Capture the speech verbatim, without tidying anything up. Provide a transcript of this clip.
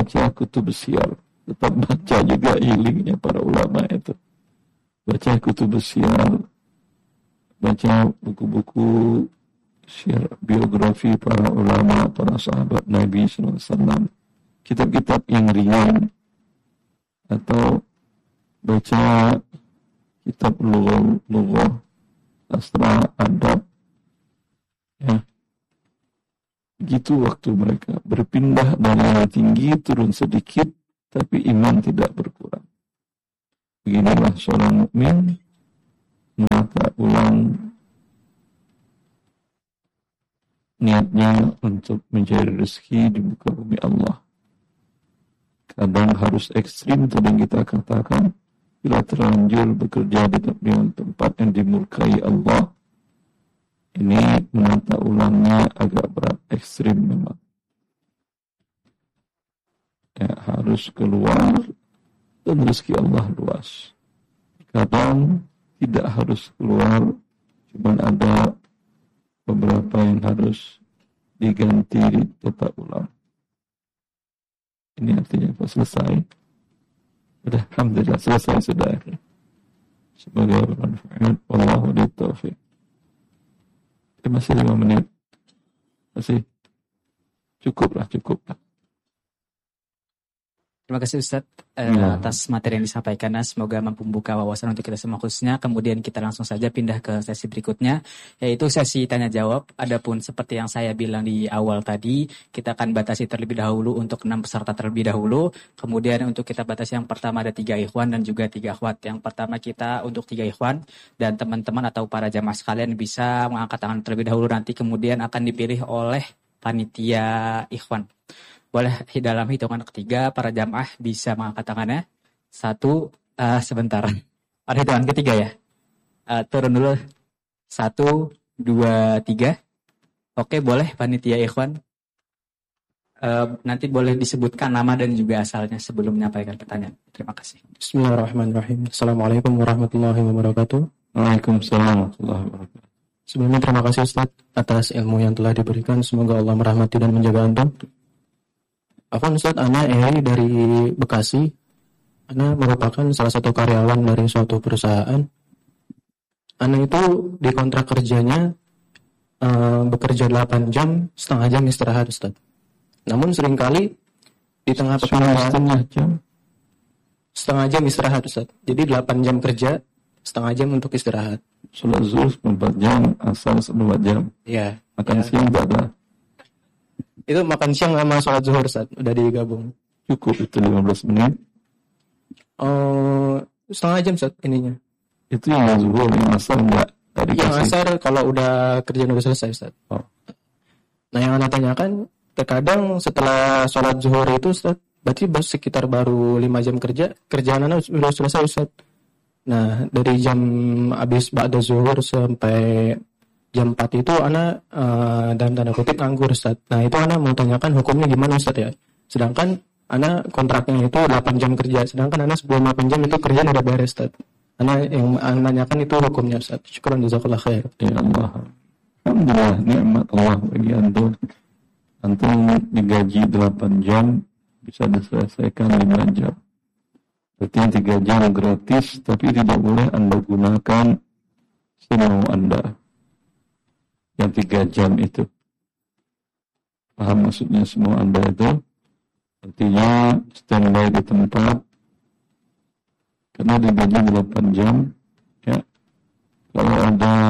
baca kutub syiar. Tetap baca juga, healingnya para ulama itu. Baca kutub syiar, baca buku-buku syiar, biografi para ulama, para sahabat Nabi sallallahu alaihi wasallam, kitab-kitab yang ringan, atau baca kitab lughah, sastra, adab, ya. Begitu waktu mereka berpindah dari yang tinggi turun sedikit, tapi iman tidak berkurang. Beginilah seorang mukmin menata ulang niatnya untuk mencari rezeki di muka bumi Allah. Kadang harus ekstrim, tadi kita katakan, bila terlanjur bekerja di tempat yang dimurkai Allah, ini menata ulangnya agak berat, ekstrim memang. Ya, harus keluar, dan rezeki Allah luas. Kadang tidak harus keluar, cuma ada beberapa yang harus diganti di tata ulang. Ini artinya apa? Selesai. Sudah, alhamdulillah selesai sudah. Semoga bermanfaat. Wallahu taufiq. Masih lima menit. Masih cukup lah, cukup lah. Terima kasih Ustaz eh, ya. atas materi yang disampaikan. Semoga mampu membuka wawasan untuk kita semua khususnya. Kemudian kita langsung saja pindah ke sesi berikutnya, yaitu sesi tanya jawab. Adapun seperti yang saya bilang di awal tadi, kita akan batasi terlebih dahulu untuk enam peserta terlebih dahulu. Kemudian untuk kita batasi yang pertama ada tiga ikhwan dan juga tiga akhwat. Yang pertama kita untuk tiga ikhwan, dan teman-teman atau para jamaah sekalian bisa mengangkat tangan terlebih dahulu, nanti kemudian akan dipilih oleh panitia ikhwan. Boleh dalam hitungan ketiga para jamaah bisa mengangkat tangannya. Satu, uh, sebentar. Pada hitungan ketiga ya. Uh, turun dulu. Satu, dua, tiga. Oke, boleh panitia ikhwan. Uh, nanti boleh disebutkan nama dan juga asalnya sebelum menyampaikan pertanyaan. Terima kasih. Bismillahirrahmanirrahim. Assalamualaikum warahmatullahi wabarakatuh. Waalaikumsalam warahmatullahi wabarakatuh. Sebelumnya terima kasih Ustaz atas ilmu yang telah diberikan. Semoga Allah merahmati dan menjaga antum. Afwan Ustaz, Ana Eri dari Bekasi. Ana merupakan salah satu karyawan dari suatu perusahaan. Ana itu di kontrak kerjanya uh, bekerja delapan jam, setengah jam istirahat Ustaz. Namun seringkali di tengah pekan setengah jam setengah jam istirahat Ustaz. Jadi delapan jam kerja, setengah jam untuk istirahat. Sholat zuhur empat jam, asar empat jam. Iya. Makan ya. siang tak ada. Itu makan siang sama sholat zuhur Ustaz, udah digabung. Cukup itu lima belas menit. Oh, setengah jam Ustaz ininya. Itu yang zuhur, yang asar enggak? Tadi yang kasih. asar kalau udah kerjaan udah selesai Ustaz. Oh. Nah yang Anda tanyakan, terkadang setelah sholat zuhur itu Ustaz, berarti sekitar baru lima jam kerja, kerjaan Anda sudah selesai Ustaz. Nah dari jam habis ba'da zuhur sampai jam empat itu Ana uh, dalam tanda kutip nganggur Ustaz. Nah itu Ana mau tanyakan hukumnya gimana Ustaz ya. Sedangkan Ana kontraknya itu delapan jam kerja, sedangkan Ana sebelum delapan jam itu kerjaan udah beres Ustaz. Ana yang Ana tanyakan itu hukumnya Ustaz. Syukran jazakallah khair. Ya Allah. Alhamdulillah nikmat Allah bagi antum. Antum digaji delapan jam bisa diselesaikan lima jam. Berarti yang tiga jam gratis, tapi tidak boleh Anda gunakan semau Anda. Yang tiga jam itu. Paham maksudnya semua Anda itu? Artinya standby di tempat. Karena digaji delapan jam. Ya. Kalau ada